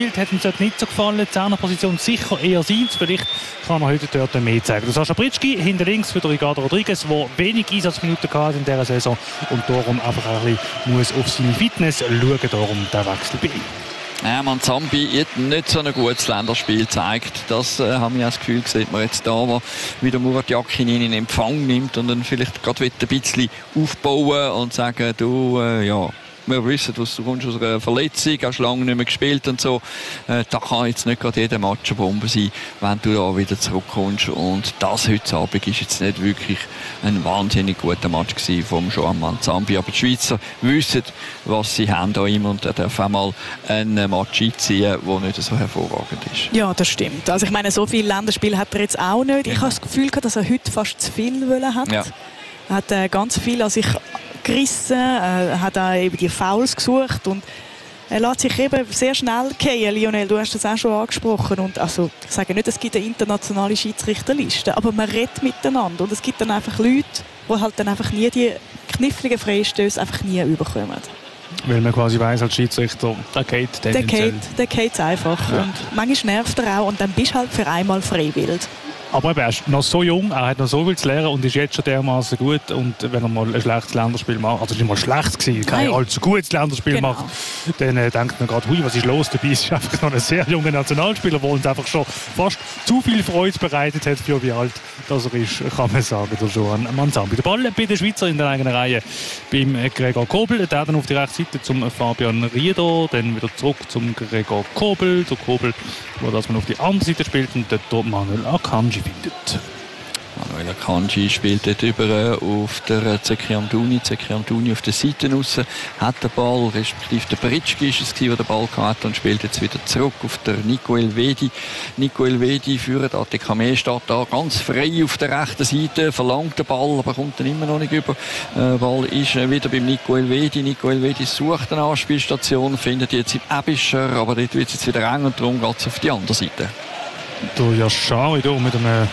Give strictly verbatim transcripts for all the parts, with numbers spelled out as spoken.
hat ihm dort nicht so gefallen. Die Zehnerposition sicher eher seins. Vielleicht kann er heute dort mehr zeigen. Du Sascha Britschgi, hinter links für Ricardo Rodriguez, der wenig Einsatzminuten hatte in dieser Saison und darum einfach ein bisschen muss auf seine Fitness schauen, darum der Wechsel bei ihm. Ja, Manzambi hat nicht so ein gutes Länderspiel gezeigt. Das äh, haben wir das Gefühl, sieht man jetzt da, wo wieder Murat Yakin ihn in Empfang nimmt und dann vielleicht gerade ein bisschen aufbauen und sagen, du, äh, ja, wir wissen, dass du kommst aus einer Verletzung, hast lange nicht mehr gespielt und so. Äh, da kann jetzt nicht gerade jeder Match eine Bombe sein, wenn du da wieder zurückkommst. Und das heute Abend ist jetzt nicht wirklich ein wahnsinnig guter Match gewesen vom Joan Manzambi. Aber die Schweizer wissen, was sie haben an ihm und er darf einmal einen Match einziehen, der nicht so hervorragend ist. Ja, das stimmt. Also ich meine, so viele Länderspiele hat er jetzt auch nicht. Ich habe das Gefühl gehabt, dass er heute fast zu viel wollen hat. Ja. Er hat äh, ganz viel an sich gerissen, äh, hat auch eben die Fouls gesucht und er lässt sich eben sehr schnell fallen. Lionel, du hast das auch schon angesprochen. Und also, ich sage nicht, es gibt eine internationale Schiedsrichterliste, aber man redet miteinander und es gibt dann einfach Leute, die halt dann einfach nie die kniffligen Freistöße einfach nie überkommen. Weil man quasi weiss, als Schiedsrichter, der geht der geht, der geht einfach. Ja. Und manchmal nervt er auch und dann bist du halt für einmal freiwillig. Aber er ist noch so jung, er hat noch so viel zu lernen und ist jetzt schon dermaßen gut. Und wenn er mal ein schlechtes Länderspiel macht, also es war nicht mal schlecht gewesen, kein Nein. allzu gutes Länderspiel Genau. macht, dann äh, denkt man gerade, hui, was ist los? Dabei ist einfach noch ein sehr junger Nationalspieler, der uns einfach schon fast zu viel Freude bereitet hat, für wie alt das er ist, kann man sagen, der Joan Manzambi. Der Ball bei den Schweizer in der eigenen Reihe beim Gregor Kobel, der dann auf die rechte Seite zum Fabian Rieder, dann wieder zurück zum Gregor Kobel, der Kobel, wo das man auf die andere Seite spielt und dort Manuel Akanji findet. Manuel Akanji spielt dort über auf der Zeki Amdouni. Zeki Amdouni auf der Seite raus, hat den Ball, respektive der Britschgi ist es, der den Ball hatte und spielt jetzt wieder zurück auf der Nico Elvedi. Nico Elvedi führt, A T K Meer steht da ganz frei auf der rechten Seite, verlangt den Ball, aber kommt dann immer noch nicht über. Der Ball ist wieder beim Nico Elvedi. Nico Elvedi sucht eine Anspielstation, findet jetzt im Ebischer, aber dort wird es jetzt wieder eng und darum geht es auf die andere Seite. Der Yashari hier mit einem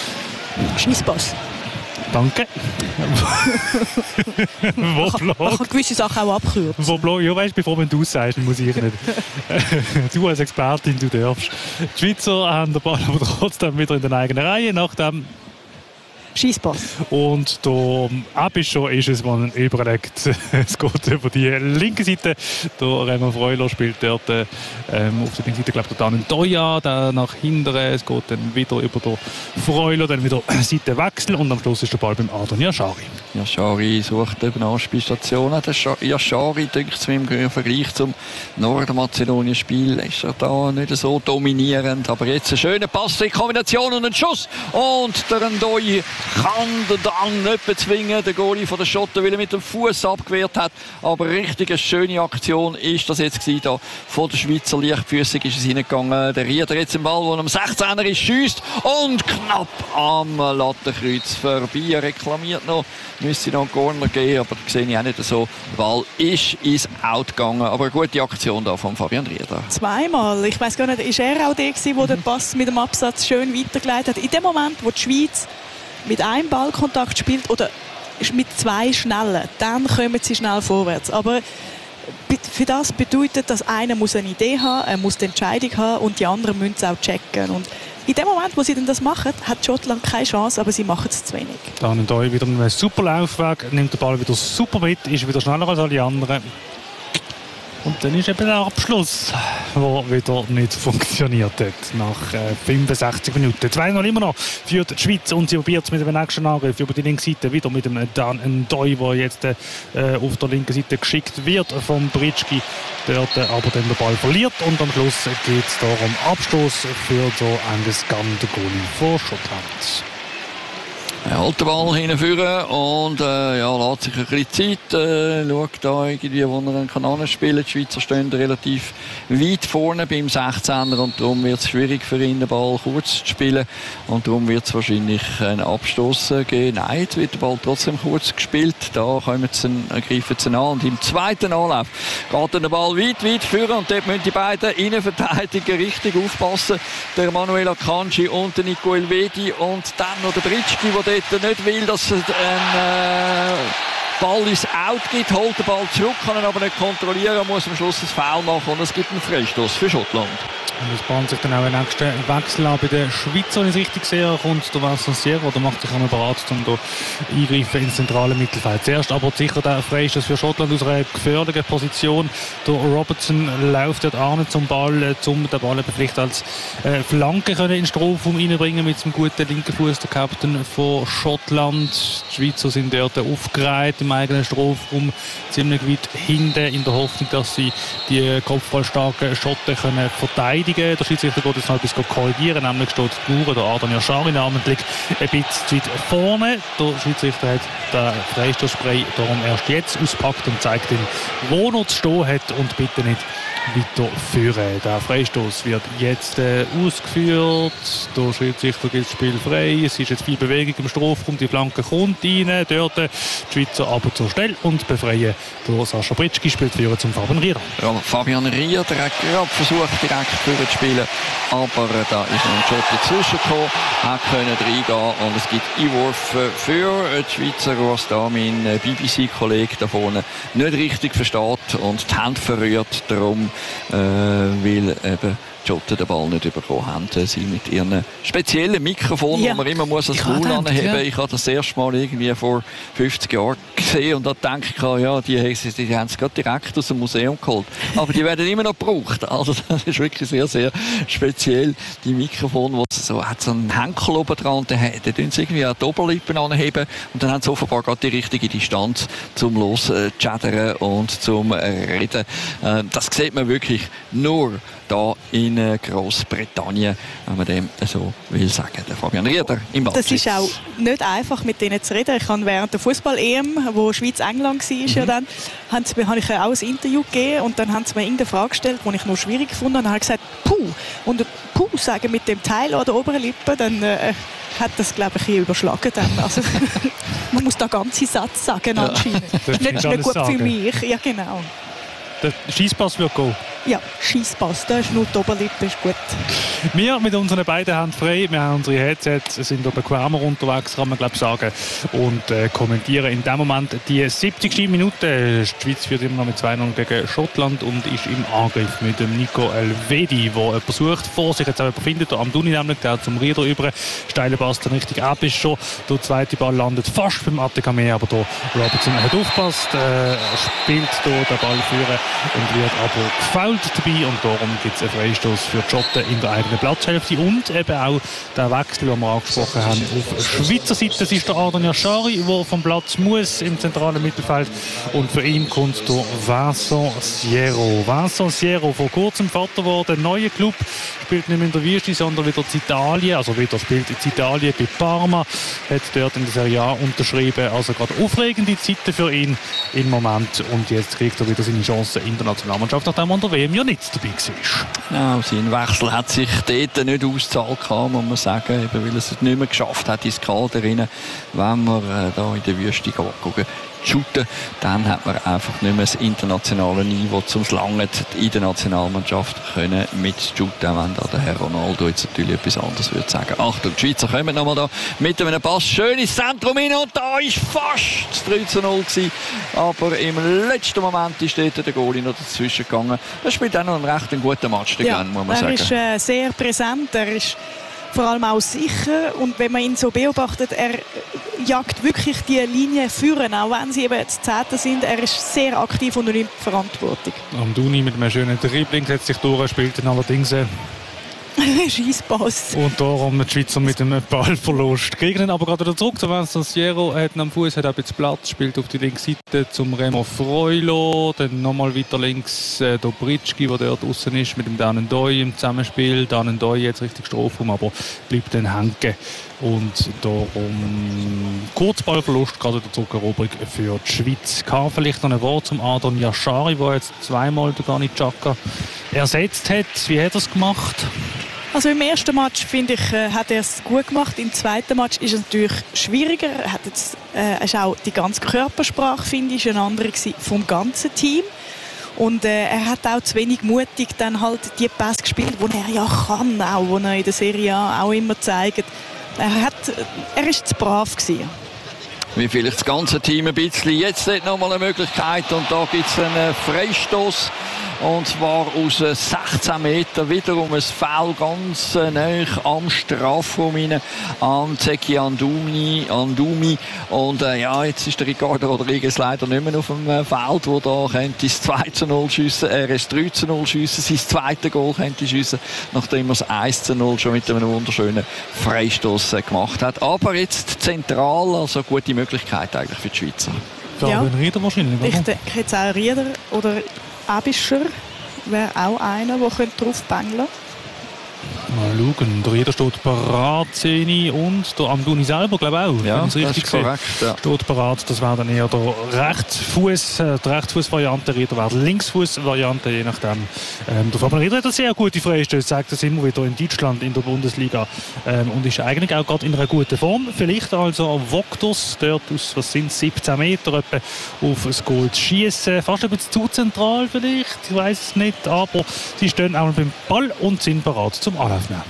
Schießpass. Danke. Wo Man kann gewisse Sachen auch abkürzen. Wo blau, ja, weißt, bevor du es sagst, muss ich nicht. Du als Expertin, du darfst. Die Schweizer haben den Ball aber trotzdem wieder in der eigenen Reihe, nachdem Schießpass. und der Abischer ist es, man überlegt. Es geht über die linke Seite. Der Raymond Freuler spielt dort ähm, auf der linken Seite, glaube ich, dann Doya, der nach hinten. Es geht dann wieder über den Freuler, dann wieder Seitenwechsel und am Schluss ist der Ball beim Adon Yashari. Yashari sucht eben Anspielstationen. Der Yashari, denke ich, im Vergleich zum Nordmazedonien-Spiel ist er da nicht so dominierend. Aber jetzt ein schöner Pass, eine Kombination und ein Schuss. Und der Ndoi kann den dann nicht bezwingen. Der Goalie von der Schotten, weil er mit dem Fuß abgewehrt hat. Aber richtig eine schöne Aktion ist das jetzt gewesen, da von der Schweizer. Leichtfüßig ist es hineingegangen. Der Rieder jetzt im Ball, der am sechzehner ist, schießt und knapp am Lattenkreuz vorbei. Er reklamiert noch, müsste noch einen Corner geben, aber das sehe ich auch nicht so. Der Ball ist ins Out gegangen. Aber eine gute Aktion da von Fabian Rieder. Zweimal. Ich weiß gar nicht, ist er auch der gewesen, der den Pass mit dem Absatz schön weitergeleitet hat? In dem Moment, wo die Schweiz mit einem Ballkontakt spielt oder mit zwei schnellen, dann kommen sie schnell vorwärts. Aber für das bedeutet, dass einer muss eine Idee haben, er muss die Entscheidung haben und die anderen müssen es auch checken. Und in dem Moment, wo sie dann das machen, hat Schottland keine Chance, aber sie machen es zu wenig. Dann hier wieder einen super Laufweg, nimmt den Ball wieder super mit, ist wieder schneller als alle anderen. Und dann ist eben der Abschluss, der wieder nicht funktioniert hat nach äh, fünfundsechzig Minuten. zwei null immer noch für die Schweiz und sie probiert es mit dem nächsten Angriff über die linke Seite wieder mit dem Dan Ndoi, der jetzt äh, auf der linken Seite geschickt wird vom Britschgi, dort äh, aber dann den Ball verliert und am Schluss geht es darum Abstoß für den Angus Gunn, den Goalie von Schottland. Er hält den Ball hinführen und äh, ja, lässt sich ein bisschen Zeit. Äh, schaut da irgendwie, wo er kann anspielen. Die Schweizer stehen relativ weit vorne beim sechzehner und darum wird es schwierig für ihn, den Ball kurz zu spielen. Und darum wird es wahrscheinlich einen Abstoß geben. Nein, jetzt wird der Ball trotzdem kurz gespielt. Da kommen sie, greifen sie an. Und im zweiten Anlauf geht dann der Ball weit, weit führen und dort müssen die beiden Innenverteidiger richtig aufpassen. Der Manuel Akanji und der Nico Elvedi und dann noch der Britschgi, der dort nicht will, dass ein äh, Ball ins Out gibt, holt den Ball zurück, kann ihn aber nicht kontrollieren, muss am Schluss ein Foul machen und es gibt einen Freistoß für Schottland. Und es bahnt sich dann auch ein nächster Wechsel an bei der Schweiz, wenn ich es richtig sehe, kommt der Vincent Sierro, der macht sich einmal bereit, um da eingreifen ins zentrale Mittelfeld. Zuerst aber sicher der Freistoß für Schottland aus einer gefährlichen Position. Der Robertson läuft dort an zum Ball, um den Ball vielleicht als äh, Flanke können in den Strafraum reinbringen mit dem guten linken Fuß, der Captain von Schottland. Die Schweizer sind dort aufgereiht im eigenen Strafraum, ziemlich weit hinten, in der Hoffnung, dass sie die kopfballstarken Schotten können verteidigen. Der Schiedsrichter geht jetzt noch etwas korrigieren, nämlich steht die Mauer, der Ardan Yashari namentlich, ein bisschen zu weit vorne. Der Schiedsrichter hat den Freistoßspray darum erst jetzt auspackt und zeigt ihm, wo er zu stehen hat und bitte nicht weiterführen. Der Freistoß wird jetzt äh, ausgeführt. Der Schiedsrichter gibt das Spiel frei. Es ist jetzt viel Bewegung im Strafraum. Die Flanke kommt rein. Dort die Schweizer aber zur Stelle und befreien. Der Sascha Britschki spielt für zum Fabian Rieder. Ja, Fabian Rieder hat gerade versucht, direkt zu spielen, aber äh, da ist noch ein Shot dazwischen gekommen. Er konnte reingehen und es gibt Einwürfe für die Schweizer, was da mein B B C-Kollege da vorne nicht richtig versteht und die Hände verrührt. Darum Äh, weil eben die Schotten den Ball nicht bekommen haben. Sie mit ihren speziellen Mikrofonen, ja, wo man immer muss das Maul anheben muss. Ja. Ich habe das erste Mal irgendwie vor fünfzig Jahren gesehen und da denke ich, ja, die, die, die haben es gerade direkt aus dem Museum geholt. Aber die werden immer noch gebraucht. Also das ist wirklich sehr, sehr speziell. Die Mikrofone, wo so, hat so einen Henkel oben dran und dann tun sie irgendwie an die Oberlippen anheben und dann haben sie offenbar gerade die richtige Distanz zum Loschattern und zum Reden. Das sieht man wirklich nur da in Großbritannien, wenn man dem so will sagen. Der Fabian Rieder im Ballschitz. Das ist auch nicht einfach, mit denen zu reden. Ich habe während der Fußball-E M, wo Schweiz-England war, mhm. ja dann, habe ich auch ein Interview gegeben und dann haben sie mir irgendeine Frage gestellt, die ich noch schwierig fand. Und dann habe ich gesagt, puh. Und puh sagen mit dem Teil an der oberen Lippe, dann äh, hat das, glaube ich, hier überschlagen. Dann. Also, man muss da ganze Sätze sagen anscheinend. Ja. Nicht, nicht gut sagen. Für mich. Ja, genau. Der Scheisspass wird gehen. Ja, Scheisspass, da ist nur die Oberlippe, ist gut. Wir mit unseren beiden Händen frei, wir haben unsere Headsets, sind da bequemer unterwegs, kann man glaube ich sagen, und äh, kommentieren in dem Moment die siebzigste Minute. Die Schweiz führt immer noch mit zwei null gegen Schottland und ist im Angriff mit dem Nico Elvedi, der jemanden sucht, vor sich jetzt auch jemanden findet, der Amdouni nämlich, der zum Rieder über, steile Pass dann richtig ab ist schon, der zweite Ball landet fast beim Atekame, aber der Robertson hat aufgepasst, äh, spielt hier den Ball führen und wird aber gefoult dabei und darum gibt es einen Freistoß für die Schotten in der eigenen Platzhälfte und eben auch der Wechsel, den wir angesprochen haben, auf Schweizer Seite. Das ist der Ardan Yashari, der vom Platz muss im zentralen Mittelfeld und für ihn kommt der Vincent Sierro. Vincent Sierro, vor kurzem Vater geworden, neuer Club, spielt nicht mehr in der Wüste, sondern wieder in Italien, also wieder spielt in Italien bei Parma, hat dort in der Serie A unterschrieben, also gerade aufregende Zeiten für ihn im Moment und jetzt kriegt er wieder seine Chance in der Nationalmannschaft, nachdem er an der W M ja nicht dabei war. Ja, sein Wechsel hat sich dort nicht ausgezahlt, muss man sagen, eben weil er es nicht mehr geschafft hat ins Kader rein. Wenn man äh, da in der Wüste gucken, shooten, dann hat man einfach nicht mehr das internationale Niveau zum Langen in der Nationalmannschaft können mit shooten, wenn da der Herr Ronaldo jetzt natürlich etwas anderes würde sagen. Achtung, die Schweizer kommen nochmal da mit einem Pass schön ins Zentrum hin und da ist fast das drei zu null gewesen, aber im letzten Moment ist dort der Goalie noch dazwischen gegangen. Das spielt auch noch einen recht guten Match, der ja, Glenn, muss man er sagen. ist äh, sehr präsent, er ist vor allem auch sicher und wenn man ihn so beobachtet, er jagt wirklich die Linie führen, auch wenn sie eben zu Zehnten sind. Er ist sehr aktiv und nimmt Verantwortung. Amdouni mit einem schönen Dribbling setzt sich durch, spielt dann allerdings äh Scheisspass. Und darum die Schweizer mit einem Ballverlust. Kriegen aber gerade wieder zurück. Der Vincent Sierro hat am Fuß, hat auch jetzt Platz, spielt auf die linke Seite zum Remo Freulo. Dann nochmal weiter links äh, der Britschki, der dort draußen ist, mit dem Danendoy im Zusammenspiel. Danendoy jetzt richtig Strafraum, aber bleibt dann hängen. Und darum Kurzballverlust, gerade der Zurückeroberung für die Schweiz. Kann vielleicht noch ein Wort zum Ardan Yashari, der jetzt zweimal den Granit Xhaka ersetzt hat. Wie hat er es gemacht? Also im ersten Match, finde ich, äh, hat er es gut gemacht. Im zweiten Match ist es natürlich schwieriger. Er hat jetzt, äh, ist auch die ganze Körpersprache, finde ich, eine andere vom ganzen Team. Und äh, er hat auch zu wenig mutig dann halt die Pässe gespielt, die er ja kann, auch, die er in der Serie A auch immer zeigt. Er, hat, er ist zu brav gewesen. wie vielleicht das ganze Team ein bisschen. Jetzt hat noch mal eine Möglichkeit und da gibt es einen Freistoß. Und zwar aus sechzehn Metern wiederum ein Foul ganz äh, nahe am Strafraum rein an Zeki Andumi, Andumi. Und äh, ja, jetzt ist der Ricardo Rodriguez leider nicht mehr auf dem äh, Feld, wo da könnte das zwei zu null schiessen, er das drei zu null schiessen, sein zweites Goal könnte schiessen, nachdem er das eins zu null schon mit einem wunderschönen Freistoß äh, gemacht hat. Aber jetzt zentral, also gute Möglichkeit eigentlich für die Schweizer. Ja. Rieder wahrscheinlich, ich denke jetzt auch Rieder oder Abischer wäre auch einer, der drauf bängeln könnte. Mal schauen, der Rieder steht parat, Zeni, und der Amdouni selber, glaube ich auch. Ja, das richtig ist korrekt. Ja. Steht parat, das wäre dann eher der Rechtsfuß, äh, die Rechtsfuß-Variante, Rieder wäre die Linksfuß-Variante, je nachdem. Ähm, der Fabian Rieder hat eine sehr gute Freistöße, sagt das immer wieder in Deutschland, in der Bundesliga, ähm, und ist eigentlich auch gerade in einer guten Form. Vielleicht also Vogtos, dort aus, was sind siebzehn Meter etwa, auf das Goal zu schießen. Fast ein bisschen zu zentral vielleicht, ich weiß es nicht, aber sie stehen auch beim Ball und sind parat zum Anlauf nehmen.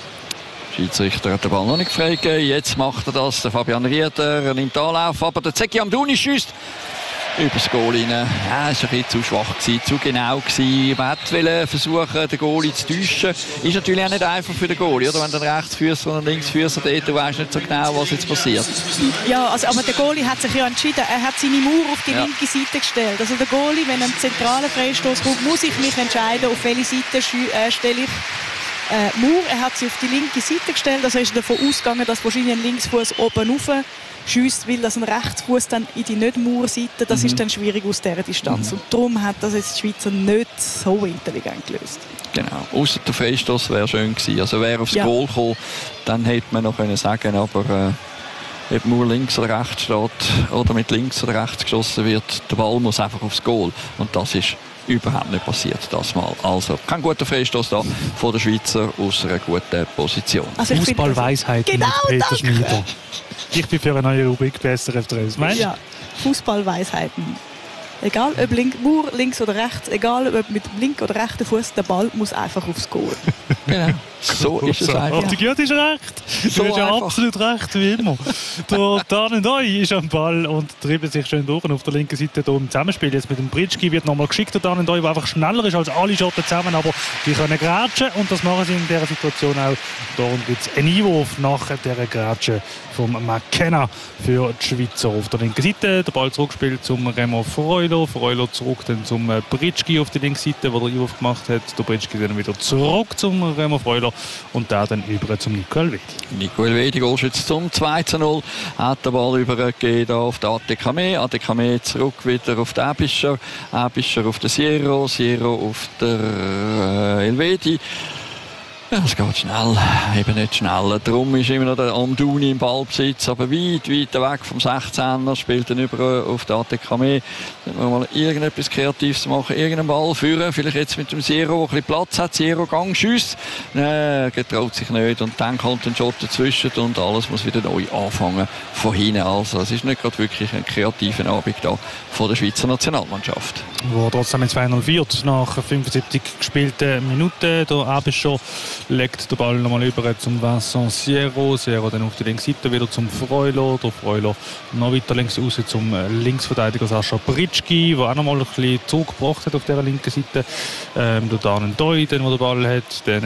Der Schiedsrichter hat den Ball noch nicht freigegeben. Jetzt macht er das. Der Fabian Rieder er nimmt Anlauf, aber der Zeki Amdouni schießt übers Goal rein. Ja, es war ein bisschen zu schwach, gewesen, zu genau. Gewesen. Man wollte versuchen, den Goalie zu täuschen. Ist natürlich auch nicht einfach für den Goalie, oder? Wenn der Rechtsfüßer und der Linksfüßer dort, du weißt nicht so genau, was jetzt passiert. Ja, also, aber der Goalie hat sich ja entschieden. Er hat seine Mauer auf die ja. linke Seite gestellt. Also der Goalie, wenn ein zentraler Freistoß kommt, muss ich mich entscheiden, auf welche Seite äh, stelle ich Äh, Mauer. Er hat sie auf die linke Seite gestellt, also ist davon ausgegangen, dass wahrscheinlich ein Linksfuß oben rauf schiesst, weil das ein Rechtsfuß dann in die Nicht-Mauer-Seite, das mhm. ist dann schwierig aus dieser Distanz. Mhm. Und darum hat das jetzt die Schweizer nicht so intelligent gelöst. Genau, außer der Freistoß wäre schön gewesen. Also wäre aufs ja. Goal gekommen, dann hätte man noch können sagen, aber äh, ob Mauer links oder rechts steht oder mit links oder rechts geschossen wird, der Ball muss einfach aufs Goal. Und das ist überhaupt nicht passiert das Mal. Also kein guter Freistoß da von der Schweizer aus einer guten Position. Also Fußballweisheit genau, mit Peter danke. Schneider. Ich bin für eine neue Rubrik bei S R F drei. Ja, Fußballweisheiten. Egal ob link, Mauer, links oder rechts, egal ob mit dem linken oder rechten Fuß, der Ball muss einfach aufs Goal. Genau. So ist es einfach. Ja, du hast recht. Du so hast ja absolut recht, wie immer. Der Danendoi ist am Ball und treibt sich schön durch. Und auf der linken Seite hier im Zusammenspiel jetzt mit dem Britschki wird nochmal geschickt. Der Danendoi, der einfach schneller ist als alle Schotten zusammen, aber die können grätschen und das machen sie in dieser Situation auch. Da gibt es einen Einwurf nach dieser Grätsche vom McKenna für die Schweizer auf der linken Seite. Der Ball zurückspielt zum Remo Freuler. Freuler zurück dann zum Britschki auf die linke Seite, wo der Einwurf gemacht hat. Der Britschki dann wieder zurück zum Remo Freuler und da dann über zum Nico Elvedi. Nico Elvedi, Goalschütze zum zwei zu null. Hat den Ball übergegeben auf den A T K M E. A T K M E zurück wieder auf den Abischer. Abischer auf den Sierro. Sierro auf den äh, Elvedi. Ja, es geht schnell, eben nicht schneller. Darum ist immer noch der Amdouni im Ballbesitz, aber weit, weit weg vom sechzehner, spielt dann über auf den A T K M E. Dann wollen wir mal irgendetwas Kreatives machen, irgendeinen Ball führen, vielleicht jetzt mit dem Zero, der ein bisschen Platz hat. Zero Gang, Schuss. Nein, getraut sich nicht und dann kommt ein Shot dazwischen und alles muss wieder neu anfangen von hinten. Also es ist nicht gerade wirklich ein kreativer Abend da von der Schweizer Nationalmannschaft. Wo trotzdem zwei null führt nach fünfundsiebzig gespielten Minuten. Der Abischer legt den Ball nochmal über zum Vincent Sierro. Sierro dann auf die linke Seite wieder zum Freuler. Der Freuler noch weiter links raus zum Linksverteidiger Sascha Britschki, der auch nochmal ein bisschen zurückgebracht hat auf dieser linken Seite. Ähm, der Danendoi, der den Ball hat. Dann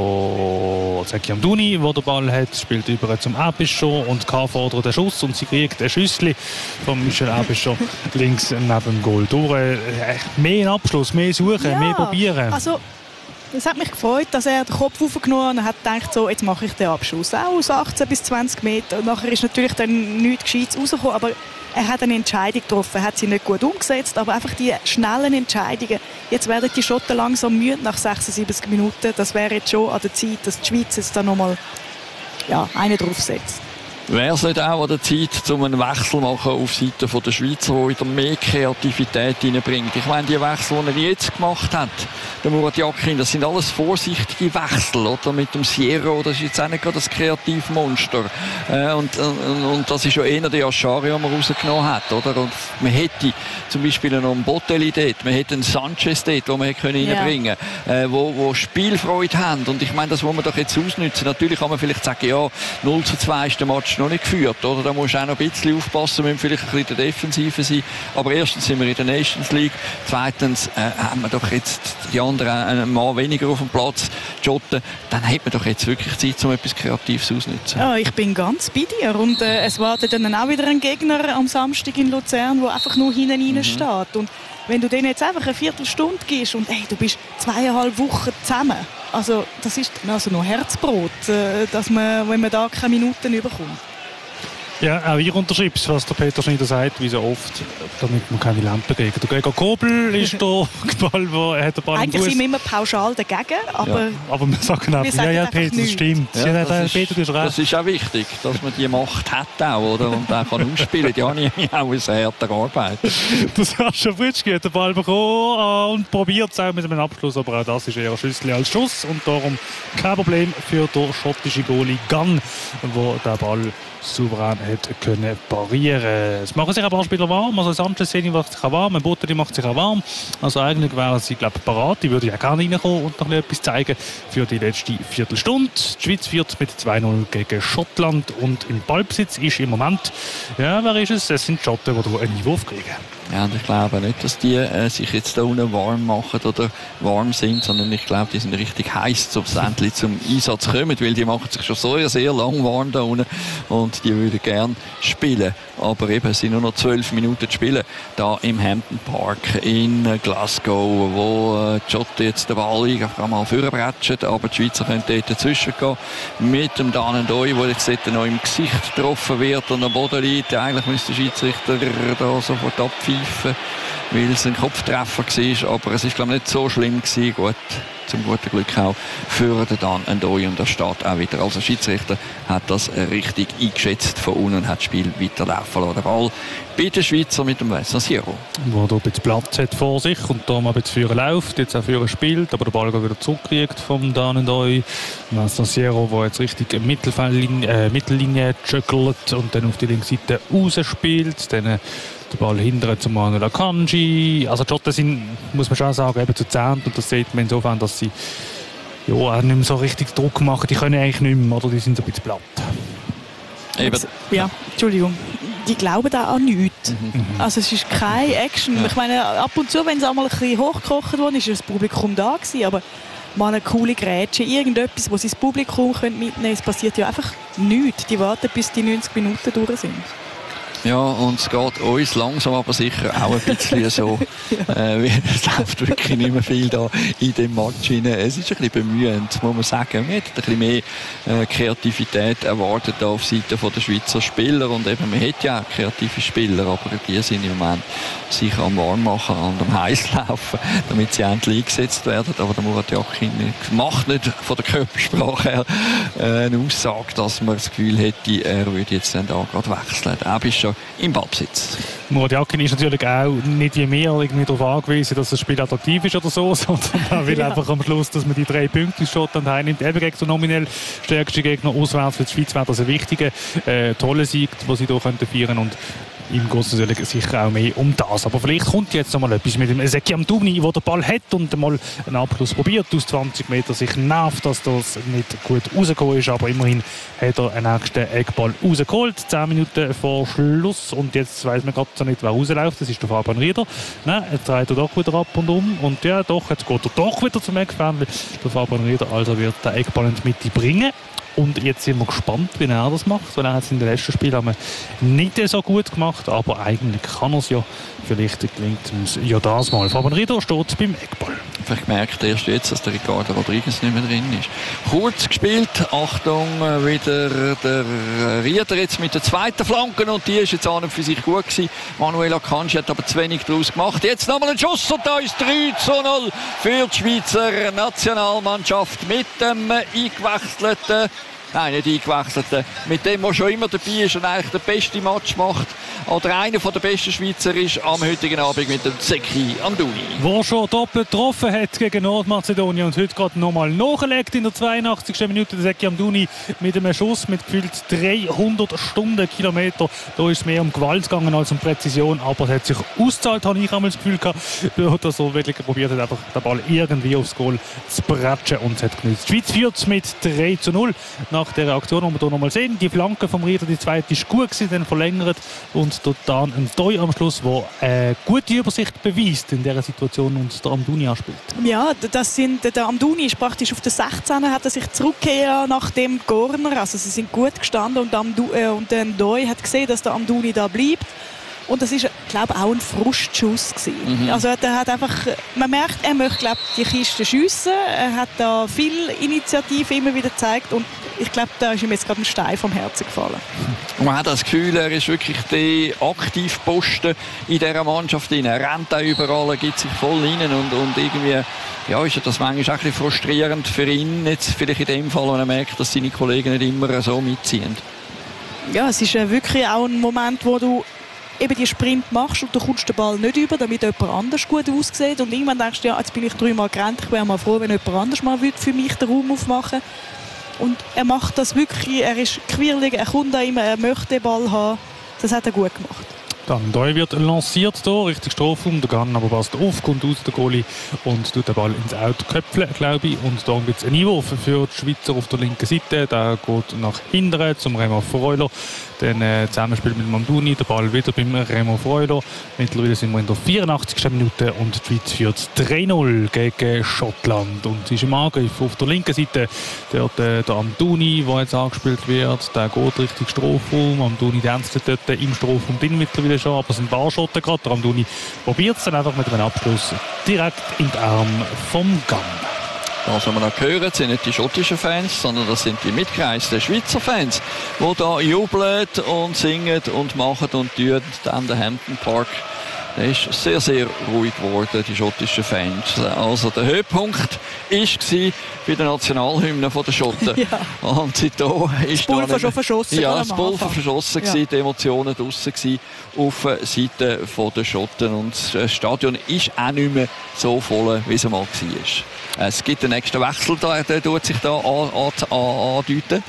der Zeki Amdouni, der den Ball hat, spielt über zum Abischer und K fordert den Schuss und sie kriegt ein Schüssli von Michel Abischer links neben dem Goal durch. Mehr Abschluss, mehr suchen, ja, mehr probieren. Also es hat mich gefreut, dass er den Kopf aufgenommen und hat gedacht, so, jetzt mache ich den Abschuss. Auch aus achtzehn bis zwanzig Meter. Und nachher ist natürlich dann nichts Gescheites rausgekommen, aber er hat eine Entscheidung getroffen. Er hat sie nicht gut umgesetzt, aber einfach die schnellen Entscheidungen. Jetzt werden die Schotten langsam müde nach sechsundsiebzig Minuten. Das wäre jetzt schon an der Zeit, dass die Schweiz jetzt da nochmal ja, einen draufsetzt. Wäre es nicht auch an der Zeit, um einen Wechsel machen auf Seite der Schweizer, der wieder mehr Kreativität reinbringt? Ich meine, die Wechsel, die er jetzt gemacht hat, der Murat Yakin, das sind alles vorsichtige Wechsel, oder? Mit dem Sierra, das ist jetzt auch nicht gerade das Kreativmonster. Äh, und, und, und das ist ja eher der Aschari, den man rausgenommen hat, oder? Und man hätte zum Beispiel einen Botelli dort, man hätte einen Sanchez dort, den man hätte reinbringen können, yeah. äh, wo, wo Spielfreude haben. Und ich meine, das wollen wir doch jetzt ausnutzen. Natürlich kann man vielleicht sagen, ja, null zu zwei ist der Match Match noch nicht geführt. Oder? Da musst du auch noch ein bisschen aufpassen, wir müssen vielleicht ein bisschen defensiver sein. Aber erstens sind wir in der Nations League. Zweitens äh, haben wir doch jetzt die anderen einen Mann weniger auf dem Platz. Jotten, dann hat man doch jetzt wirklich Zeit, um etwas Kreatives auszunutzen. Ja, ich bin ganz bei dir. Und äh, es wartet dann auch wieder ein Gegner am Samstag in Luzern, der einfach nur hinten rein Mhm. steht. Und wenn du denen jetzt einfach eine Viertelstunde gibst und hey, du bist zweieinhalb Wochen zusammen, also das ist also noch Herzbrot, äh, dass man, wenn man da keine Minuten überkommt. Ja, auch ich unterschreibe es, was der Peter Schneider sagt, wie so oft, damit man keine Lampen kriegt. Der Gregor Kobel ist der Ball, wo er hat den Ball Eigentlich sind wir immer pauschal dagegen, aber Ja. Aber wir sagen einfach, Wir sagen ja, ja, einfach Peter, das nichts. stimmt. Ja, Ja, ja, das, Peter, du hast ist, recht. das ist auch wichtig, dass man die Macht hat auch, oder? Und auch kann ausspielen. Ja, ich habe auch eine harte Arbeit. Der Sascha Britschke hat den Ball bekommen und probiert es auch mit einem Abschluss, aber auch das ist eher ein Schüssel als Schuss und darum kein Problem für den schottischen Goalie Gunn, der den Ball souverän hat können parieren. Es machen sich ein paar Spieler warm, also Sanchez macht sich auch warm, Botteri macht sich auch warm. Also eigentlich wären sie, glaube ich, parat. Die würde ja gerne reinkommen und noch etwas zeigen für die letzte Viertelstunde. Die Schweiz führt mit zwei null gegen Schottland und im Ballbesitz ist im Moment, ja, wer ist es? Es sind die Schotten, die einen Einwurf kriegen. Ja, und ich glaube nicht, dass die äh, sich jetzt da unten warm machen oder warm sind, sondern ich glaube, die sind richtig heiß, um endlich zum Einsatz kommen, weil die machen sich schon sehr, sehr lang warm da unten und die würden gerne spielen. Aber eben, es sind nur noch zwölf Minuten zu spielen, da im Hampton Park in Glasgow, wo äh, Jota jetzt den Ball einfach mal vorbrettschen, aber die Schweizer können dort dazwischen gehen mit dem Dan Ndoi, der jetzt dort noch im Gesicht getroffen wird und am Boden liegt. Eigentlich müsste der Schiedsrichter da sofort abpfeifen, weil es ein Kopftreffer war, aber es war, glaube ich, nicht so schlimm gewesen. Gut, zum guten Glück auch für den Dan Ndoi und der steht auch wieder. Also der Schiedsrichter hat das richtig eingeschätzt von unten und hat das Spiel weiterlaufen lassen. Der Ball bei den Schweizer mit dem San Siro. Wo er ein bisschen Platz hat vor sich und da mal ein bisschen führen läuft, jetzt auch führen spielt, aber der Ball wieder zurückkriegt vom Dan Ndoi. San Siro, der jetzt richtig Mittellinie, äh, Mittellinie juggelt und dann auf die linke Seite rausspielt. Dann der Ball hinterher zu Manuel Akanji. Also die Schotten sind, muss man schon sagen, eben zu zehn und das sieht man insofern, dass sie ja, auch nicht mehr so richtig Druck machen. Die können eigentlich nicht mehr, oder die sind so ein bisschen platt. Eben. Ja, Entschuldigung. Die glauben da an nichts. Mhm. Also es ist keine Action. Ja. Ich meine, ab und zu, wenn es einmal ein bisschen hochgekocht wurde, ist das Publikum da gewesen, aber mal eine coole Grätsche, irgendetwas, wo sie das Publikum mitnehmen können. Es passiert ja einfach nichts. Die warten, bis die neunzig Minuten durch sind. Ja, und es geht uns langsam aber sicher auch ein bisschen so, äh, wie es läuft wirklich nicht mehr viel da in dem Match rein. Es ist ein bisschen bemühend, muss man sagen. Wir hätten ein bisschen mehr äh, Kreativität erwartet auf Seite der Schweizer Spieler und eben, man hat ja auch kreative Spieler, aber die sind im Moment sicher am Warmmachen und am Heißlaufen, damit sie endlich eingesetzt werden. Aber der Murat Yakin macht nicht von der Körpersprache her äh, eine Aussage, dass man das Gefühl hätte, er würde jetzt dann da gerade wechseln. Er ist schon im Ballbesitz. Murat Yakin ist natürlich auch nicht wie mehr irgendwie darauf angewiesen, dass das Spiel attraktiv ist oder so, sondern er will ja. einfach am Schluss, dass man die drei Punkte Schottland einnimmt. Eben gegen so nominell stärkste Gegner auswärts für die Schweiz wäre das ein wichtiger, äh, toller Sieg, den sie hier könnten feiern und ihm geht es natürlich sicher auch mehr um das. Aber vielleicht kommt jetzt noch mal etwas mit dem Ezeki Amdouni, der den Ball hat und mal einen Abschluss probiert aus zwanzig Metern. Sich nervt, dass das nicht gut rausgekommen ist, aber immerhin hat er einen nächsten Eckball rausgeholt. zehn Minuten vor Schluss und jetzt weiss man gerade so nicht, wer rausläuft. Das ist der Fabian Rieder. Nein, jetzt dreht er doch wieder ab und um und ja, doch, jetzt geht er doch wieder zum Eckfan. Der Fabian Rieder also wird den Eckball in die Mitte bringen. Und jetzt sind wir gespannt, wie er das macht, weil er hat es in den letzten Spielen nicht so gut gemacht, aber eigentlich kann er es ja. Vielleicht gelingt es ja das mal. Fabian Rieder steht beim Eckball. Vielleicht merkt er erst jetzt, dass der Ricardo Rodriguez nicht mehr drin ist. Kurz gespielt, Achtung, wieder der Rieder jetzt mit der zweiten Flanke und die ist jetzt an und für sich gut gewesen. Manuel Akanji hat aber zu wenig daraus gemacht. Jetzt nochmal ein Schuss und da ist drei zu null für die Schweizer Nationalmannschaft mit dem eingewechselten Nein, nicht eingewechselt. Mit dem, der schon immer dabei ist und eigentlich den besten Match macht. Oder einer der besten Schweizer ist am heutigen Abend mit dem Ezeki Amdouni. Der schon doppelt getroffen hat gegen Nordmazedonien und heute gerade nochmal nachgelegt in der zweiundachtzigsten Minute. Der Ezeki Amdouni mit einem Schuss mit gefühlt dreihundert Stundenkilometer. Da ist es mehr um Gewalt gegangen als um Präzision. Aber es hat sich ausgezahlt, habe ich einmal das Gefühl gehabt, dass er wirklich probiert hat, einfach den Ball irgendwie aufs Goal zu bretschen. Und es hat genützt. Die Schweiz führt mit drei zu null. Nach nach der Aktion, die wir hier nochmal sehen. Die Flanke vom Rieder, die zweite, ist gut gewesen, dann verlängert. Und dann ein Ndoi am Schluss, der eine gute Übersicht beweist in dieser Situation und der Amdouni anspielt. Ja, das sind, der Amdouni ist praktisch auf der sechzehn, hat er sich zurückgekehrt nach dem Corner. Also sie sind gut gestanden und, Amdu, äh, und der Ndoi hat gesehen, dass der Amdouni da bleibt. Und das ist, glaube ich, auch ein Frustschuss gewesen. Mhm. Also er hat einfach, man merkt, er möchte, glaube ich, die Kiste schiessen. Er hat da viel Initiative immer wieder gezeigt und ich glaube, da ist ihm jetzt gerade ein Stein vom Herzen gefallen. Und man hat das Gefühl, er ist wirklich der Aktivposten in dieser Mannschaft. Er rennt auch überall, er gibt sich voll rein und, und irgendwie ja, ist das manchmal auch ein bisschen frustrierend für ihn, jetzt vielleicht in dem Fall, wenn er merkt, dass seine Kollegen nicht immer so mitziehen. Ja, es ist wirklich auch ein Moment, wo du eben die Sprint machst und du kommst den Ball nicht über, damit jemand anders gut aussieht. Und irgendwann denkst du, ja, jetzt bin ich dreimal gerannt, ich wäre mal froh, wenn jemand anders mal für mich den Raum aufmachen würde. Und er macht das wirklich, er ist quirlig, er kommt da immer, er möchte den Ball haben. Das hat er gut gemacht. Dann Ndoi wird lanciert hier, richtig Strafraum. Der Gann aber passt auf, kommt aus der Goalie und tut den Ball ins Out köpfeln, glaube ich. Und dann gibt es einen Einwurf für die Schweizer auf der linken Seite. Der geht nach hinten zum Remo Freuler. Dann äh, Zusammenspiel mit Amdouni, der Ball wieder beim Remo Freuler. Mittlerweile sind wir in der vierundachtzigsten Minute und die Schweiz führt drei null gegen Schottland. Und sie ist im Angriff auf der linken Seite. Dort äh, der Amdouni, der jetzt angespielt wird, der geht richtig Strafraum. Amdouni tanzt dort im Strafraum drin mittlerweile schon, aber es sind ein paar Schotten gerade. Der Amdouni probiert es dann einfach mit einem Abschluss direkt in den Arm vom Gann. Das, was wir noch hören, sind nicht die schottischen Fans, sondern das sind die mitgereisten Schweizer Fans, die da jubeln und singen und machen und tun. Dann der Hampton Park, der ist sehr, sehr ruhig geworden, die schottischen Fans. Also der Höhepunkt war bei der Nationalhymne der Schotten. Ja. Und seitdem ist das Pulver da schon verschossen. Ja, das Pulver verschossen, ja. Die Emotionen draussen auf der Seite der Schotten. Und das Stadion ist auch nicht mehr so voll, wie es mal war. Es gibt den nächsten Wechsel, der, der tut sich da an, an, an, andeuten.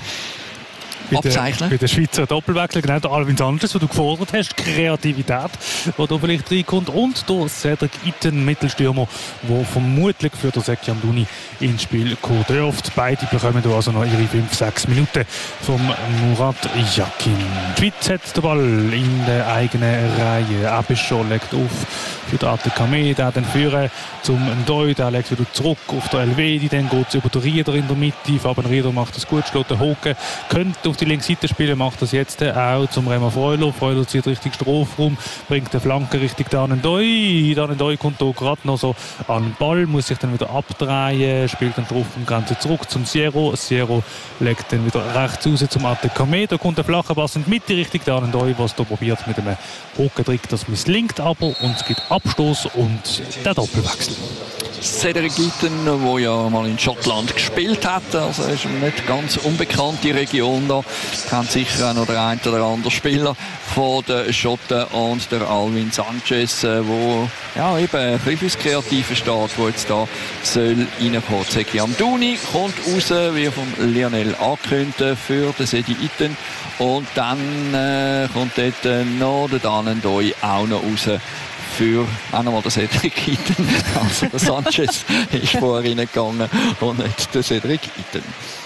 Bei der, bei der Schweizer Doppelwechsel, genau der Alvin Sanchez, den du gefordert hast, Kreativität, die da vielleicht reinkommt, und der Cedric Itten, Mittelstürmer, der vermutlich für den Zeki Amdouni ins Spiel kommen dürfte. Beide bekommen da also noch ihre fünf sechs Minuten vom Murat Yakin. Die Schweiz hat den Ball in der eigenen Reihe. Abischon legt auf für den Ate Kame, der dann führen zum Ndoi, der legt wieder zurück auf der Elvedi, dann geht es über den Rieder in der Mitte. Fabian Rieder macht das gut, schlägt den Hocken, könnte auf die linke Seite spielen, macht das jetzt auch zum Remo Freuler. Freuler zieht richtig Strafraum, bringt die Flanke richtig da an Ndoi. Da Ndoi kommt hier gerade noch so an den Ball, muss sich dann wieder abdrehen, spielt dann Strafraumgrenze zurück zum Sierro. Sierro legt dann wieder rechts raus zum Ate Kame. Da kommt der flache Pass in die Mitte richtig da an Ndoi, was da probiert mit einem Hockentrick. Das misslingt aber und es gibt Abstoß und der Doppelwechsel. Cedric Itten, der ja mal in Schottland gespielt hat, also ist eine nicht ganz unbekannte Region da. Kennt sicher auch noch der ein oder andere Spieler von den Schotten, und der Alvin Sanchez, der ja, eben ein bisschen fürs Kreative steht, der jetzt da soll reinkommen. Zeki Amdouni kommt raus, wie von Lionel angekündigt, für den Cedric Itten, und dann äh, kommt dort noch der Dan Ndoi auch noch raus für auch nochmal den Cedric Itten. Also der Sanchez ist vorher reingegangen und nicht der Cedric Itten.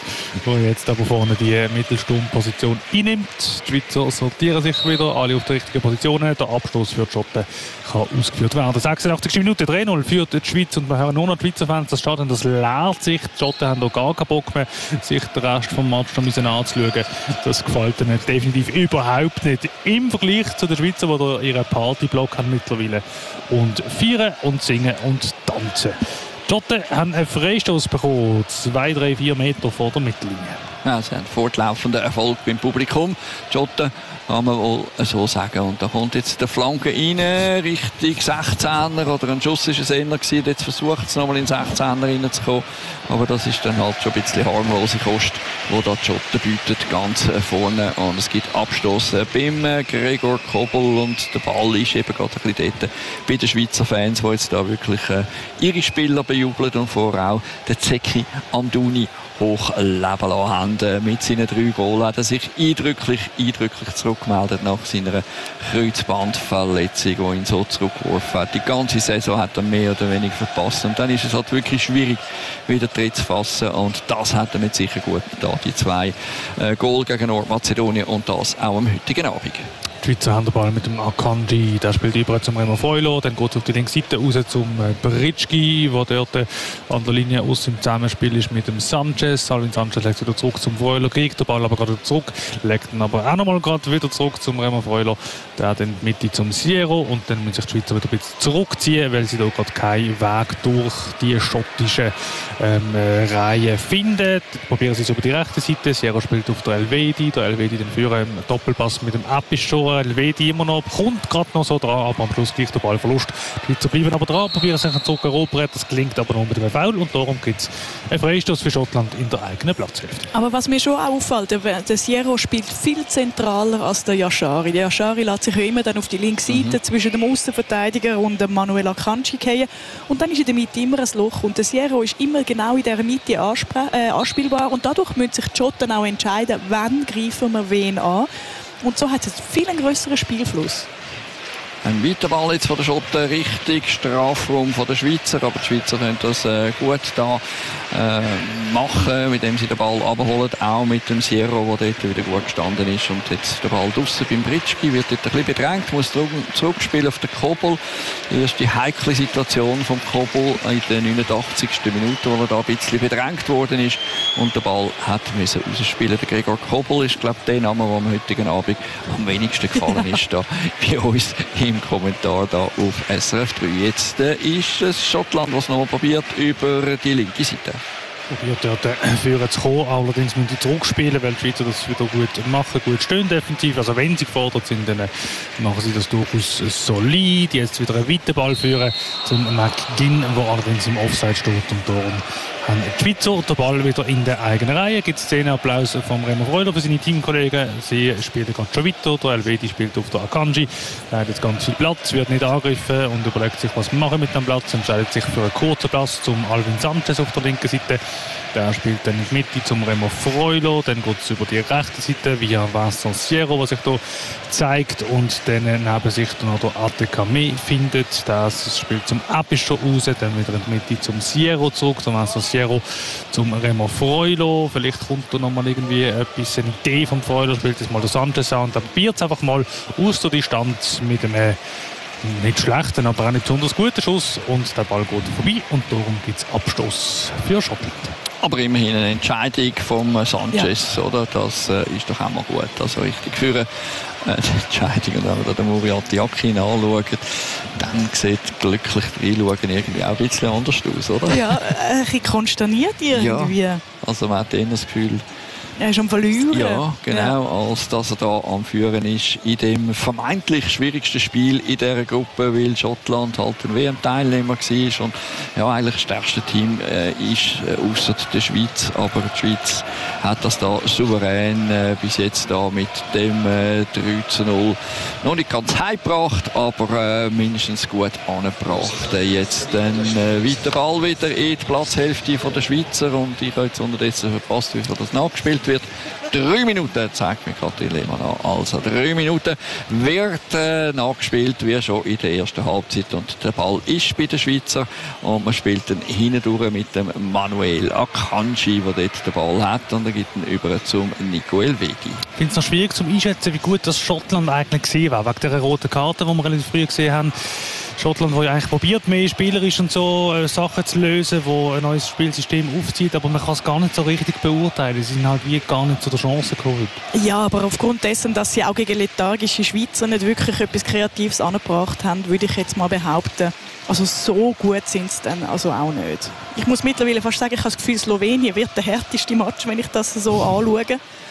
Wo jetzt aber vorne die Mittelsturmposition einnimmt. Die Schweizer sortieren sich wieder, alle auf die richtigen Positionen. Der Abstoß für die Schotten kann ausgeführt werden. sechsundachtzigste Minute, drei null für die Schweiz, und wir hören nur noch die Schweizer Fans. Das Stadion, das leert sich. Die Schotten haben auch gar keinen Bock mehr, sich den Rest des Matches noch anzuschauen. Das gefällt ihnen definitiv überhaupt nicht. Im Vergleich zu den Schweizer, die da ihren Partyblock haben mittlerweile. Und feiern und singen und tanzen. Die Schotten haben einen Freistoß bekommen, zwei, drei, vier Meter vor der Mittellinie. Ja, sie haben fortlaufenden Erfolg beim Publikum. Die Schotten kann man wohl so sagen. Und da kommt jetzt der Flanke rein, Richtung sechzehner, oder ein Schuss war es eher gewesen. Jetzt versucht es nochmal in den sechzehner reinzukommen. Aber das ist dann halt schon ein bisschen harmlose Kost, die da die Schotten bietet, ganz vorne. Und es gibt Abstoß beim Gregor Kobel, und der Ball ist eben gerade ein bisschen dort bei den Schweizer Fans, die jetzt da wirklich äh, ihre Spieler bejubeln, und vorher auch der Zeki Amdouni hochleben lassen haben. Äh, mit seinen drei Goals hat er sich eindrücklich, eindrücklich zurückgemeldet nach seiner Kreuzbandverletzung, die ihn so zurückgeworfen hat. Die ganze Saison hat er mehr oder weniger verpasst. Und dann ist es halt wirklich schwierig, wieder Tritt zu fassen. Und das hat er mit sicher gut getan. Die zwei äh, Goal gegen Nordmazedonien und das auch am heutigen Abend. Die Schweizer haben den Ball mit dem Akanji, der spielt über zum Remo Freulo, dann geht es auf die linke Seite raus zum äh, Britschki, der dort äh, an der Linie aus im Zusammenspiel ist mit dem Sanchez. Alvin Sanchez legt wieder zurück zum Freulo, kriegt den Ball aber gerade zurück, legt ihn aber auch nochmal gerade wieder zurück zum Remo Freulo, der dann die Mitte zum Sierro und dann müssen sich die Schweizer wieder ein bisschen zurückziehen, weil sie da gerade keinen Weg durch die schottische ähm, äh, Reihe finden. Probieren sie es über die rechte Seite, Sierro spielt auf der Elvedi, der Elvedi dann führen, Doppelpass mit dem Apischor. Elvedi immer noch, kommt gerade noch so dran, aber am Schluss gleich der Ballverlust. Die Schweizer bleiben aber dran, probieren sich einen Zug erobern, das gelingt aber nur mit einem Foul und darum gibt es einen Freistoß für Schottland in der eigenen Platzhälfte. Aber was mir schon auch auffällt, der, der Sierro spielt viel zentraler als der Yashari. Der Yashari lässt sich ja immer dann auf die linke Seite mhm. zwischen dem Außenverteidiger und dem Manuel Akanji fallen und dann ist in der Mitte immer ein Loch und der Sierro ist immer genau in dieser Mitte äh, anspielbar und dadurch müssen sich die Schotten auch entscheiden, wann greifen wir wen an. Und so hat es viel einen grösseren Spielfluss. Ein weiter Ball jetzt von der Schotten Richtung Strafraum von der Schweizer, aber die Schweizer können das äh, gut da äh, machen, indem sie den Ball abholen, auch mit dem Sierro, der dort wieder gut gestanden ist und jetzt der Ball draussen beim Britschki, wird dort ein bisschen bedrängt, muss zurückspielen auf den Kobel. Die erste heikle Situation vom Kobel in der neunundachtzigsten Minute, wo er da ein bisschen bedrängt worden ist und der Ball hat müssen rausspielen. Der Gregor Kobel ist, glaube ich, der Name, der am heutigen Abend am wenigsten gefallen ist da bei uns im Kommentar da auf S R F drei. Jetzt äh, ist es Schottland, was noch mal probiert über die linke Seite. Probiert dort äh, führen zu kommen, allerdings müssen sie zurückspielen, weil die Schweizer das wieder gut machen, gut stehen defensiv. Also wenn sie gefordert sind, dann äh, machen sie das durchaus solid. Jetzt wieder einen weiten Ball führen zum McGinn, der allerdings im Offside steht und darum haben die Schweizer den Ball wieder in der eigenen Reihe. Gibt es zehn Applaus vom Remo Freuler für seine Teamkollegen. Sie spielen ganz schon weiter. Der Elvedi spielt auf der Akanji. Er hat jetzt ganz viel Platz, wird nicht angegriffen und überlegt sich, was wir machen mit dem Platz. Entscheidet sich für einen kurzen Platz zum Alvin Sanchez auf der linken Seite. Der spielt dann in die Mitte zum Remo Freuler. Dann geht es über die rechte Seite via Vincent Sierro, der sich hier zeigt. Und dann neben sich dann noch der Atekame findet. Das spielt zum Apischer raus. Dann wieder in die Mitte zum Sierro zurück. Zum Vincent Sierro zum Remo Freulo. Vielleicht kommt da noch mal irgendwie etwas, eine Idee vom Freulo, spielt jetzt mal der Sanchez an und dann probiert es einfach mal aus der Distanz mit einem nicht schlechten, aber auch nicht besonders guten Schuss und der Ball geht vorbei und darum gibt es Abstoß für Schottland. Aber immerhin eine Entscheidung vom Sanchez, ja. Oder? Das äh, ist doch auch mal gut. Also richtig für äh, die Entscheidung. Und wenn wir den Muriati Akin anschauen, dann sieht glücklich reinschauen irgendwie auch ein bisschen anders aus, oder? Ja, ein bisschen konsterniert irgendwie. Ja, also man hat eher das Gefühl, er ist am Verlieren. Ja, genau, ja. Als dass er da am Führen ist in dem vermeintlich schwierigsten Spiel in dieser Gruppe, weil Schottland halt ein W M-Teilnehmer war und ja, eigentlich das stärkste Team äh, ist, äh, außer der Schweiz. Aber die Schweiz hat das da souverän äh, bis jetzt da mit dem äh, drei zu null noch nicht ganz heimgebracht, aber äh, mindestens gut angebracht. Äh, jetzt dann äh, weiter Ball wieder in die Platzhälfte von der Schweizer und ich habe jetzt unterdessen verpasst, wie das nachgespielt wird. Drei Minuten, zeigt mir Katrin Lehmann an. Also drei Minuten wird äh, nachgespielt, wie schon in der ersten Halbzeit. Und der Ball ist bei den Schweizer und man spielt dann hindurch mit dem Manuel Akanji, der dort den Ball hat. Und er gibt ihn über zum Nico Elvedi. Ich finde es noch schwierig zu einschätzen, wie gut das Schottland eigentlich gesehen war, wegen der roten Karte, die wir relativ früh gesehen haben. Schottland, wo ja eigentlich probiert, mehr spielerisch und so äh, Sachen zu lösen, wo ein neues Spielsystem aufzieht, aber man kann es gar nicht so richtig beurteilen. Sie sind halt wie gar nicht zu der Chance gekommen. Ja, aber aufgrund dessen, dass sie auch gegen lethargische Schweizer nicht wirklich etwas Kreatives angebracht haben, würde ich jetzt mal behaupten, also so gut sind sie dann also auch nicht. Ich muss mittlerweile fast sagen, ich habe das Gefühl, Slowenien wird der härteste Match, wenn ich das so anschaue.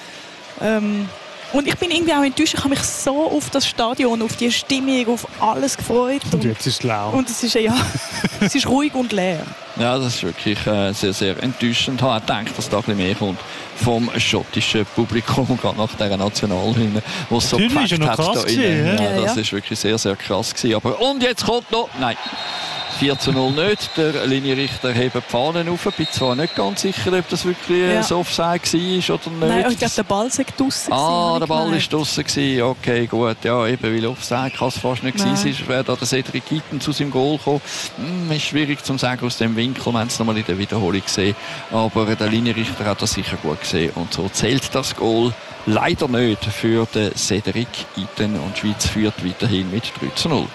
Ähm, Und ich bin irgendwie auch enttäuscht. Ich habe mich so auf das Stadion, auf die Stimmung, auf alles gefreut. Und jetzt ist es leer. Und es ist, ja, es ist ruhig und leer. Ja, das ist wirklich äh, sehr, sehr enttäuschend. Ich habe gedacht, dass da ein bisschen mehr kommt vom schottischen Publikum, gerade nach dieser Nationalhymne, die es so gepackt hat. Da gewesen, ja, ja, das ja. ist wirklich sehr, sehr krass gewesen. Aber und jetzt kommt noch... Nein. vier zu null nicht. Der Linienrichter hebt die Fahnen auf. Ich bin zwar nicht ganz sicher, ob das wirklich ja. ein Offside war oder nicht. Nein, ich glaube, der Ball sei draussen. Ah, der Ball war draussen. Okay, gut. Ja, eben, weil Offside kann es fast nicht gewesen sein. Wäre da der Cedric Itten zu seinem Goal gekommen. Hm, ist schwierig zu sagen aus dem Winkel. Wir haben es nochmal in der Wiederholung gesehen. Aber der Linienrichter hat das sicher gut gesehen. Und so zählt das Goal leider nicht für den Cedric Itten. Und die Schweiz führt weiterhin mit drei zu null.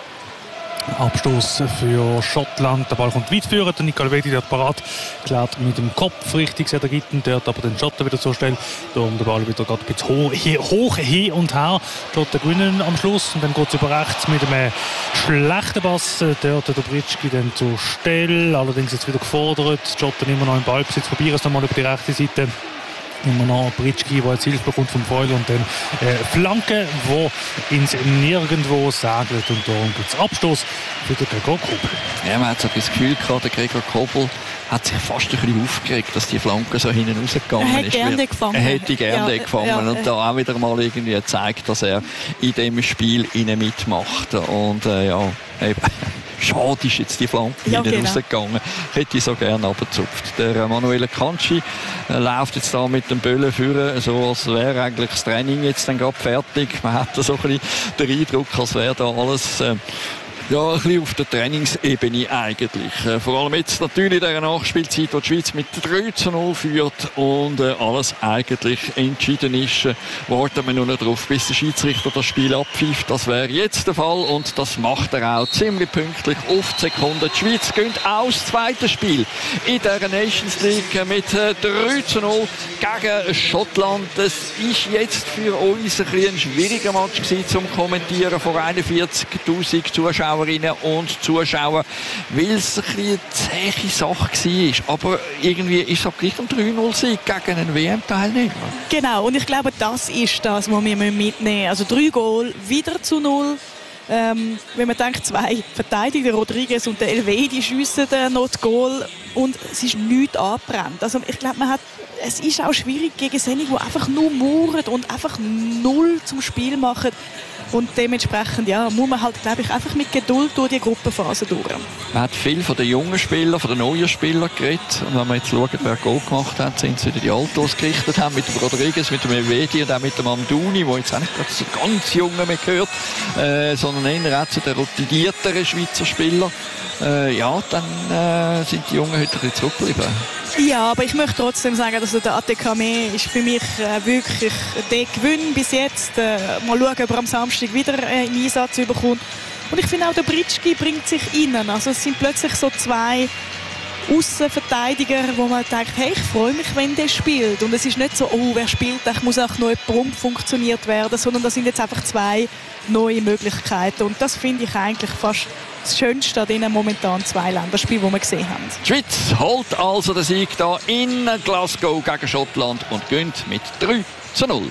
Abstoß für Schottland. Der Ball kommt weit führen. Der Nicole Vedi hat parat klärt mit dem Kopf richtig sehr Gitten. Der hat aber den Schotten wieder so schnell. Darum der Ball wieder gerade ein bisschen hoch, hoch hin und her. Schotten gewinnen am Schluss. Und dann geht es über rechts mit einem schlechten Pass. Der hat der Britschki dann zur Stelle. Allerdings jetzt wieder gefordert. Schotten immer noch im Ballbesitz. Probieren es nochmal über die rechte Seite. Immer noch Britschki, der jetzt Hilfe bekommt vom Freuler und dann äh, Flanke, die ins Nirgendwo segelt. Und darum gibt es Abstoß für den Gregor Kobel. Ja, man hat so das Gefühl gehabt, der Gregor Kobel hat sich fast ein bisschen aufgeregt, dass die Flanke so hinten rausgegangen er ist. Gerne gefangen. Er hätte gerne ja, gefangen. Ja, und ja. da auch wieder mal irgendwie gezeigt, dass er in diesem Spiel mitmacht. Und äh, ja, eben. Schade ist jetzt die Flanke ja, hinten genau. rausgegangen. Ich hätte ich so gerne abgezupft. Der Manuel Kanchi äh, läuft jetzt da mit dem Böllen führen, so als wäre eigentlich das Training jetzt dann gerade fertig. Man hat so ein bisschen den Eindruck, als wäre da alles äh, ja, ein bisschen auf der Trainingsebene eigentlich. Äh, vor allem jetzt natürlich in dieser Nachspielzeit, wo die Schweiz mit drei zu null führt und äh, alles eigentlich entschieden ist. Äh, warten wir nur noch darauf, bis der Schiedsrichter das Spiel abpfeift. Das wäre jetzt der Fall und das macht er auch ziemlich pünktlich auf die Sekunde. Die Schweiz gönnt auch das zweite Spiel in der Nations League mit äh, drei zu null gegen Schottland. Das ist jetzt für uns ein, ein schwieriger Match gewesen zum Kommentieren vor einundvierzigtausend Zuschauern und Zuschauer, weil es ein eine zähe Sache war. Aber irgendwie ist es auch gleich ein drei null Sieg gegen einen W M-Teilnehmer. Genau, und ich glaube, das ist das, was wir mitnehmen müssen. Also drei Goal, wieder zu null. Ähm, wenn man denkt, zwei Verteidiger, Rodriguez und der Elvedi, schiessen noch das Goal und es ist nichts angebrannt. Also ich glaube, man hat, es ist auch schwierig gegen Senig, die einfach nur mauern und einfach null zum Spiel machen. Und dementsprechend ja, muss man halt, glaube ich, einfach mit Geduld durch die Gruppenphase durch. Man hat viel von den jungen Spielern, von den neuen Spielern geredet. Und wenn wir jetzt schauen, wer Goal gemacht hat, sind es wieder die Altos gerichtet haben, mit dem Rodriguez, mit dem Elvedi und auch mit dem Amdouni, der jetzt auch nicht gerade so ganz Junge mehr gehört, äh, sondern eher auch zu den routinierteren Schweizer Spielern. Äh, ja, dann äh, sind die Jungen heute ein bisschen zurückgeblieben. Ja, aber ich möchte trotzdem sagen, dass der A T K Mee ist für mich äh, wirklich der Gewinn bis jetzt. Äh, mal schauen, ob er am Samstag wieder äh, einen Einsatz bekommt. Und ich finde auch, der Britschki bringt sich rein. Also es sind plötzlich so zwei Aussenverteidiger, wo man denkt, hey, ich freue mich, wenn der spielt. Und es ist nicht so, oh, wer spielt, ich muss auch noch jemand funktioniert werden, sondern das sind jetzt einfach zwei neue Möglichkeiten. Und das finde ich eigentlich fast das Schönste an diesen momentan zwei Länderspielen, die wir gesehen haben. Die Schweiz holt also den Sieg hier in Glasgow gegen Schottland und gönnt mit drei zu null.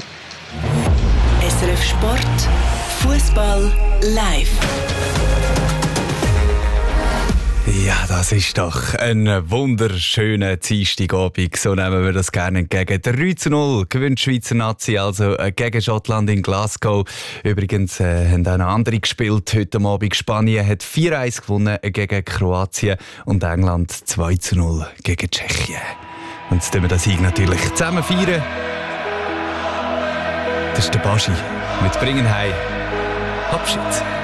S R F Sport, Fußball live. Ja, das ist doch ein wunderschöner Dienstagabend. So nehmen wir das gerne entgegen. drei zu null gewinnt die Schweizer Nazi also gegen Schottland in Glasgow. Übrigens äh, haben auch noch andere gespielt heute Abend. Spanien hat vier eins gewonnen gegen Kroatien und England zwei zu null gegen Tschechien. Und jetzt tun wir den Sieg natürlich zusammen feiern. Das ist der Baschi mit Bringenheim. Abschied.